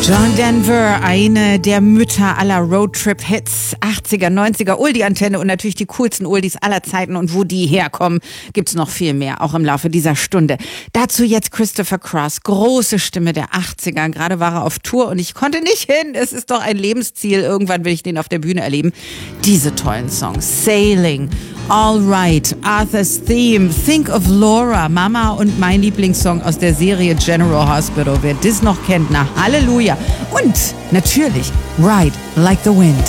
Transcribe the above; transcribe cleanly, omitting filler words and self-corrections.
John Denver, eine der Mütter aller Roadtrip-Hits, 80er, 90er, Oldie-Antenne und natürlich die coolsten Oldies aller Zeiten. Und wo die herkommen, gibt's noch viel mehr, auch im Laufe dieser Stunde. Dazu jetzt Christopher Cross, große Stimme der 80er. Gerade war er auf Tour und ich konnte nicht hin. Es ist doch ein Lebensziel. Irgendwann will ich den auf der Bühne erleben. Diese tollen Songs. Sailing, All Right, Arthur's Theme, Think of Laura, Mama und mein Lieblingssong aus der Serie General Hospital. Wer das noch kennt, na Halleluja. Und natürlich Ride Like the Wind.